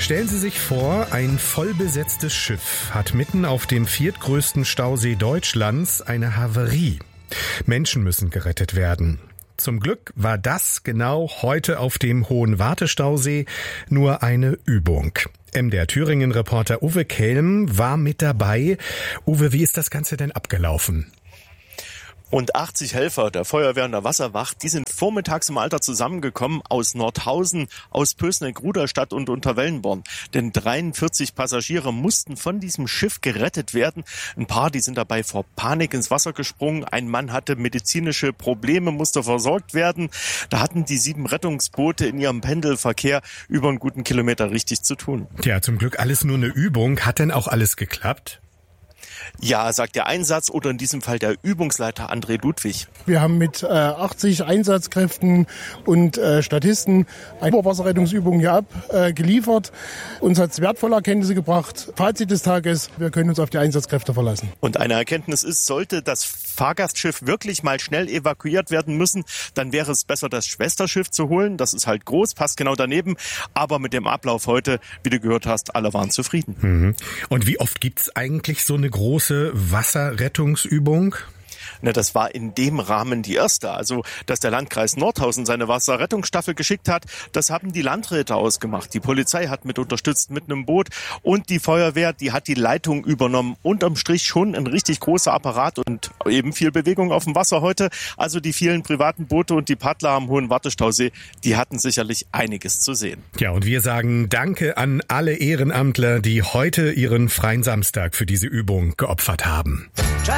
Stellen Sie sich vor, ein vollbesetztes Schiff hat mitten auf dem viertgrößten Stausee Deutschlands eine Havarie. Menschen müssen gerettet werden. Zum Glück war das genau heute auf dem Hohen Wartestausee nur eine Übung. MDR Thüringen-Reporter Uwe Kelm war mit dabei. Uwe, wie ist das Ganze denn abgelaufen? Und 80 Helfer der Feuerwehr und der Wasserwacht, die sind vormittags im Alter zusammengekommen aus Nordhausen, aus Pößneck, Ruderstadt und Unterwellenborn. Denn 43 Passagiere mussten von diesem Schiff gerettet werden. Ein paar, die sind dabei vor Panik ins Wasser gesprungen. Ein Mann hatte medizinische Probleme, musste versorgt werden. Da hatten die 7 Rettungsboote in ihrem Pendelverkehr über einen guten Kilometer richtig zu tun. Ja, zum Glück alles nur eine Übung. Hat denn auch alles geklappt? Ja, sagt der Einsatz oder in diesem Fall der Übungsleiter André Ludwig. Wir haben mit 80 Einsatzkräften und Statisten eine Oberwasserrettungsübung hier abgeliefert. Uns hat es wertvolle Erkenntnisse gebracht. Fazit des Tages, wir können uns auf die Einsatzkräfte verlassen. Und eine Erkenntnis ist, sollte das Fahrgastschiff wirklich mal schnell evakuiert werden müssen, dann wäre es besser, das Schwesterschiff zu holen. Das ist halt groß, passt genau daneben. Aber mit dem Ablauf heute, wie du gehört hast, alle waren zufrieden. Mhm. Und wie oft gibt's eigentlich so eine große Wasserrettungsübung? Na, das war in dem Rahmen die erste. Also, dass der Landkreis Nordhausen seine Wasserrettungsstaffel geschickt hat, das haben die Landräte ausgemacht. Die Polizei hat mit unterstützt mit einem Boot und die Feuerwehr, die hat die Leitung übernommen. Unterm Strich schon ein richtig großer Apparat und eben viel Bewegung auf dem Wasser heute. Also die vielen privaten Boote und die Paddler am Hohen Wartestausee, die hatten sicherlich einiges zu sehen. Ja, und wir sagen Danke an alle Ehrenamtler, die heute ihren freien Samstag für diese Übung geopfert haben.